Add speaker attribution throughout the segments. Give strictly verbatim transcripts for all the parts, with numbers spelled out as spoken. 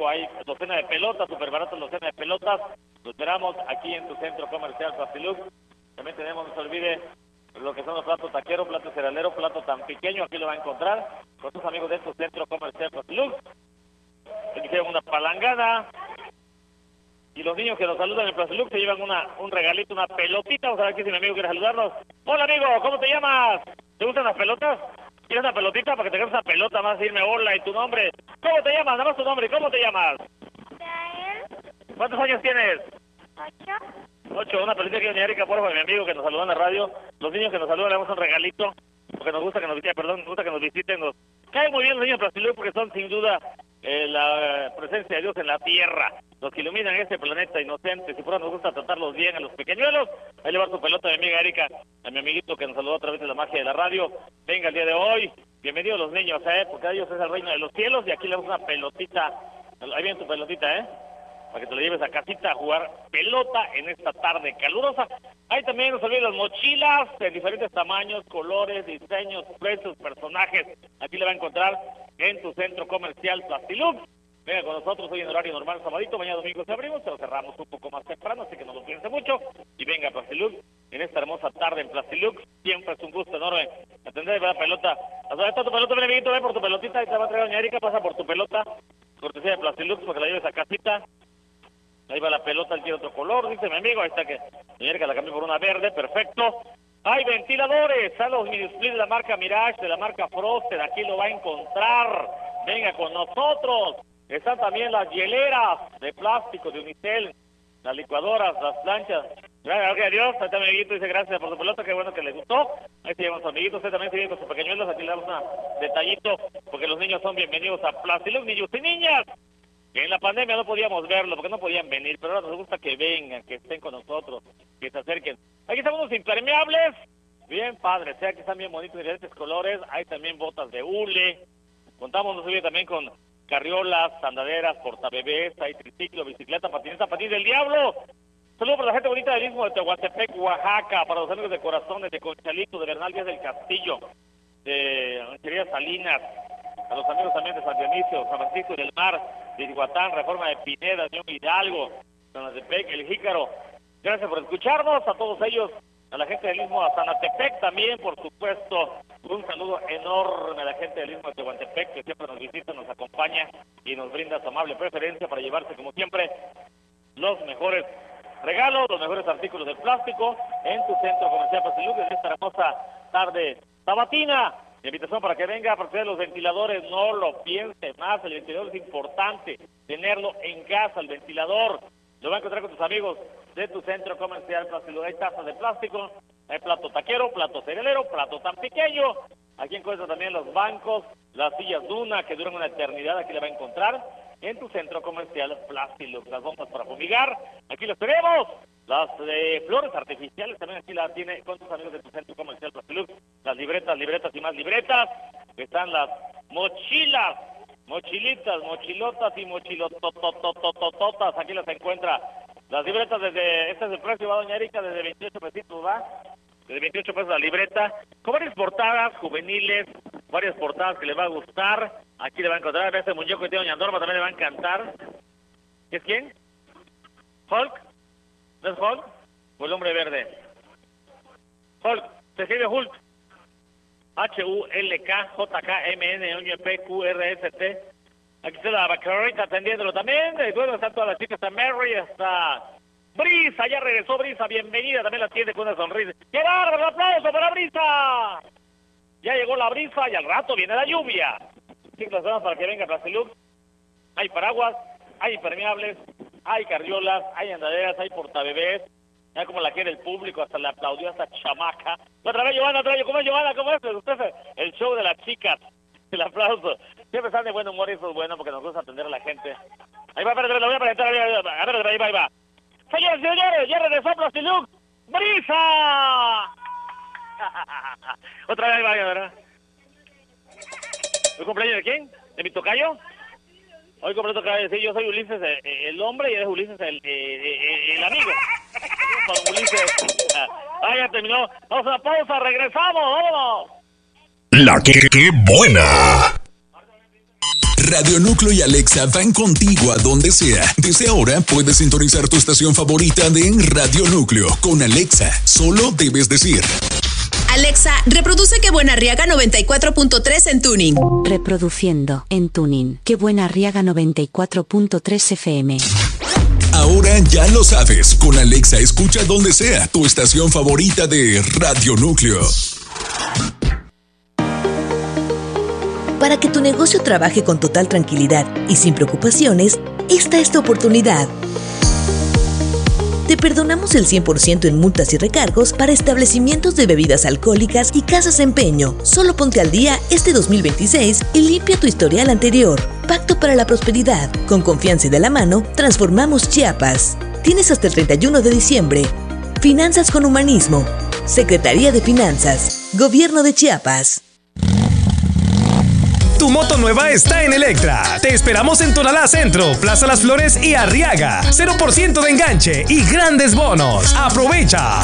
Speaker 1: plástico, hay docena de pelotas, súper baratas docena de pelotas. Lo esperamos aquí en tu centro comercial Plastilux. También tenemos, no se olvide, lo que son los platos taqueros, plato cerealero, plato tan pequeño, aquí lo va a encontrar con sus amigos de tu centro comercial Plastilux. Aquí se llevan una palangana. Y los niños que nos saludan en Plastilux se llevan una, un regalito, una pelotita. Vamos a ver aquí si mi amigo quiere saludarnos. Hola amigo, ¿cómo te llamas? ¿Te gustan las pelotas? ¿Quieres una pelotita para que te ganes una pelota? Más decirme hola y tu nombre. ¿Cómo te llamas? Nada más tu nombre. ¿Cómo te llamas?
Speaker 2: Yael.
Speaker 1: ¿Cuántos años tienes?
Speaker 2: Ocho.
Speaker 1: Ocho. Una pelotita aquí, doña Erika, por favor, mi amigo que nos saluda en la radio. Los niños que nos saludan le damos un regalito. Porque nos gusta que nos visiten, perdón, nos gusta que nos visiten. Nos caen muy bien los niños de Plastilux porque son sin duda eh, la presencia de Dios en la tierra. Los que iluminan este planeta inocente. Si fuera nos gusta tratarlos bien a los pequeñuelos. Ahí le va su pelota a mi amiga Erika, a mi amiguito que nos saludó a través de la magia de la radio. Venga el día de hoy. Bienvenidos los niños, ¿eh? Porque a ellos es el reino de los cielos y aquí le damos una pelotita. Ahí viene tu pelotita, ¿eh? Para que te la lleves a casita a jugar pelota en esta tarde calurosa. Ahí también no se olviden las mochilas de diferentes tamaños, colores, diseños, precios, personajes. Aquí le va a encontrar en tu centro comercial Plastilux. Venga con nosotros hoy en horario normal, sabadito, mañana domingo se abrimos, pero cerramos un poco más temprano, así que no lo piense mucho. Y venga Plastilux en esta hermosa tarde en Plastilux. Siempre es un gusto enorme atender la pelota. Ahí está tu pelota, mi amiguito, ven por tu pelotita. Ahí te va a traer doña Erika, pasa por tu pelota. Cortesía de Plastilux para que la lleves a casita. Ahí va la pelota, él tiene otro color, dice mi amigo. Ahí está que doña Erika la cambió por una verde, perfecto. Hay ventiladores, a los mini split de la marca Mirage, de la marca Frosted, aquí lo va a encontrar. Venga con nosotros. Están también las hieleras de plástico de Unicel, las licuadoras, las planchas. Gracias a Dios. Ahí está mi amiguito, dice gracias por su pelota, qué bueno que le gustó. Ahí se llevan sus amiguitos, usted también se viene con sus pequeñuelos. Aquí le damos un detallito, porque los niños son bienvenidos a Plastilux, niños y niñas. Que en la pandemia no podíamos verlo, porque no podían venir, pero ahora nos gusta que vengan, que estén con nosotros, que se acerquen. Aquí están unos impermeables, bien padres, sea que están bien bonitos, de diferentes colores. Hay también botas de hule. Contamos, no se olvide, también con carriolas, andaderas, portabebés, hay triciclo, bicicleta, patineta, patín del diablo. Saludos para la gente bonita del Istmo de Tehuantepec, Oaxaca, para los amigos de Corazones, de Conchalito, de Bernal Díaz del Castillo, de Ranchería Salinas, a los amigos también de San Dionisio, San Francisco del Mar, de Iguatán, Reforma de Pineda, Unión Hidalgo, Sanatepec, El Jícaro. Gracias por escucharnos, a todos ellos, a la gente del Istmo, a Sanatepec también, por supuesto. Un saludo enorme a la gente del Istmo de Tehuantepec, que siempre nos visita, nos acompaña y nos brinda su amable preferencia para llevarse, como siempre, los mejores regalos, los mejores artículos de plástico en tu centro comercial Plastilux en esta hermosa tarde sabatina. Mi invitación para que venga a partir de los ventiladores, no lo piense más, el ventilador es importante, tenerlo en casa, el ventilador. Lo va a encontrar con tus amigos de tu centro comercial Plastilux. Hay tazas de plástico, hay plato taquero, plato cerealero, plato tan pequeño. Aquí encuentra también los bancos, las sillas Duna que duran una eternidad, aquí le va a encontrar en tu centro comercial Plastilux. Las bombas para fumigar, aquí las tenemos. Las eh, flores artificiales también aquí las tiene con tus amigos de tu centro comercial Plastilux. Las libretas, libretas y más libretas. Están las mochilas, mochilitas, mochilotas y mochilototototototas. Aquí las encuentra. Las libretas desde, este es el precio, va doña Erika, desde veintiocho pesitos, va. Desde veintiocho pesos la libreta. Con varias portadas juveniles, varias portadas que le va a gustar. Aquí le va a encontrar. Ese muñeco que tiene doña Norma también le va a encantar. ¿Es quién? ¿Hulk? ¿No es Hulk? ¿O el hombre verde? Hulk, se escribe Hulk. H U L K J K M N N P Q R S T. Aquí está la Bacarrita atendiéndolo también. Y bueno, están todas las chicas. Está Mary, está Brisa. Ya regresó Brisa. Bienvenida. También la atiende con una sonrisa. ¡Qué bárbaro! ¡Un aplauso para Brisa! Ya llegó la brisa y al rato viene la lluvia. Chicos, vamos para que venga Plastilux. Hay paraguas, hay impermeables, hay carriolas, hay andaderas, hay portabebés. Ya como la quiere el público, hasta le aplaudió a esta chamaca. Otra vez, Giovanna, otra vez, ¿cómo es, Giovanna? ¿Cómo es? Usted es el show de las chicas. El aplauso. Siempre están de buen humor y eso es bueno porque nos gusta atender a la gente. Ahí va, espérate, lo voy a presentar. A ver, ahí va, ahí va. Señores, señores, ya regresó Plastilux. ¡Brisa! Otra vez, ahí va, ¿verdad? ¿El cumpleaños de quién? ¿De mi tocayo? Hoy completo tocayo, sí, yo soy Ulises el, el hombre y eres Ulises el, el, el amigo. Para Ulises. Ah, ya terminó. Vamos a la pausa, regresamos, vámonos.
Speaker 3: La que, que buena. Radio Núcleo y Alexa van contigo a donde sea. Desde ahora puedes sintonizar tu estación favorita de Radio Núcleo. Con Alexa, solo debes decir:
Speaker 4: Alexa, reproduce Qué Buena Arriaga noventa y cuatro punto tres en Tuning.
Speaker 5: Reproduciendo en Tuning Qué Buena Arriaga noventa y cuatro punto tres F M.
Speaker 3: Ahora ya lo sabes. Con Alexa escucha donde sea tu estación favorita de Radio Núcleo.
Speaker 6: Para que tu negocio trabaje con total tranquilidad y sin preocupaciones, esta es tu oportunidad. Te perdonamos el cien por ciento en multas y recargos para establecimientos de bebidas alcohólicas y casas de empeño. Solo ponte al día este dos mil veintiséis y limpia tu historial anterior. Pacto para la prosperidad. Con confianza y de la mano, transformamos Chiapas. Tienes hasta el treinta y uno de diciembre. Finanzas con humanismo. Secretaría de Finanzas. Gobierno de Chiapas.
Speaker 7: Tu moto nueva está en Electra. Te esperamos en Tonalá Centro, Plaza Las Flores y Arriaga. cero por ciento de enganche y grandes bonos. ¡Aprovecha!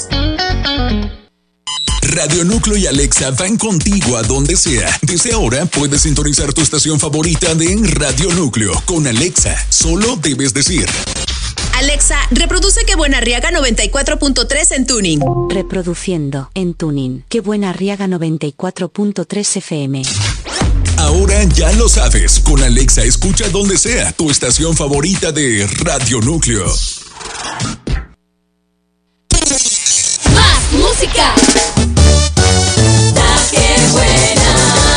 Speaker 3: Radio Núcleo y Alexa van contigo a donde sea. Desde ahora puedes sintonizar tu estación favorita de Radio Núcleo. Con Alexa, solo debes decir:
Speaker 4: Alexa, reproduce Qué Buena Arriaga noventa y cuatro punto tres en Tuning.
Speaker 5: Reproduciendo en Tuning Qué Buena Arriaga noventa y cuatro punto tres F M.
Speaker 3: Ahora ya lo sabes. Con Alexa escucha donde sea tu estación favorita de Radio Núcleo.
Speaker 4: ¡Más música! La que buena.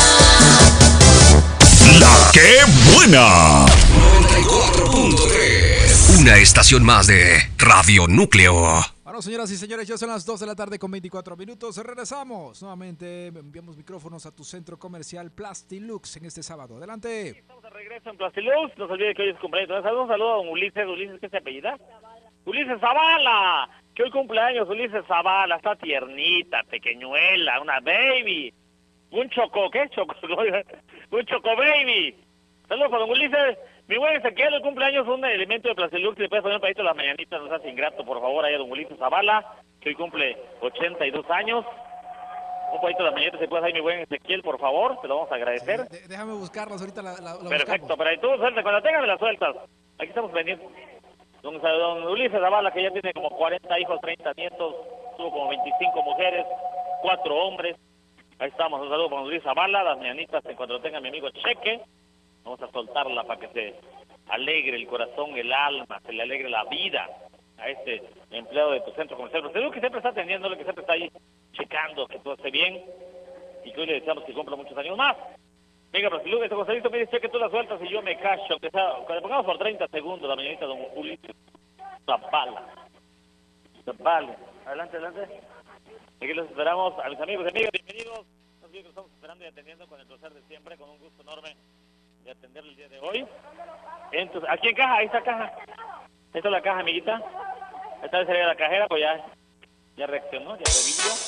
Speaker 3: La que buena. noventa y cuatro punto tres.
Speaker 8: Una estación más de Radio Núcleo.
Speaker 9: Bueno, señoras y señores, ya son las dos de la tarde con veinticuatro minutos. Regresamos. Nuevamente enviamos micrófonos a tu centro comercial Plastilux en este sábado. Adelante.
Speaker 1: Estamos de regreso en Plastilux. No se olvide que hoy es cumpleaños. Un saludo a don Ulises. Ulises, ¿qué se apellida? Ulises Zavala. Que hoy cumpleaños Ulises Zavala. Está tiernita, pequeñuela, una baby. Un choco, ¿qué? Choco, un choco baby. Saludos para don Ulises. Mi buen Ezequiel, el cumpleaños es un elemento de Plastilux. Le puedes poner un pedito de las mañanitas, no seas ingrato, por favor, ahí a don Ulises Zavala, que hoy cumple ochenta y dos años. Un pedito de las mañanitas, si puedes ahí, mi buen Ezequiel, por favor, te lo vamos a agradecer.
Speaker 9: Sí, déjame buscarlos, ahorita la, la, la
Speaker 1: Perfecto,
Speaker 9: buscamos.
Speaker 1: pero ahí tú suelta, cuando tengas me las sueltas. Aquí estamos pendientes. Don, don Ulises Zavala, que ya tiene como cuarenta hijos, treinta nietos, tuvo como veinticinco mujeres, cuatro hombres. Ahí estamos, un saludo para don Ulises Zavala, las mañanitas, en cuanto tenga mi amigo Cheque. Vamos a soltarla para que se alegre el corazón, el alma, se le alegre la vida a este empleado de tu centro comercial. Pero que siempre está atendiéndole, que siempre está ahí checando que todo esté bien y que hoy le deseamos que cumpla muchos años más. Venga, pero si Lucas José Luis, me dice que tú la sueltas y yo me cacho, que sea, cuando le pongamos por treinta segundos la mañanita don Ulises Zavala. Zavala. Adelante, adelante. Aquí los esperamos a mis amigos y amigas, bienvenidos. Nos que estamos esperando y atendiendo con el placer de siempre, con un gusto enorme de atenderle el día de hoy. Entonces, aquí en caja, ahí está caja. Esta es la caja, amiguita. Esta vez sería la cajera, pues ya, ya reaccionó, ya revivió.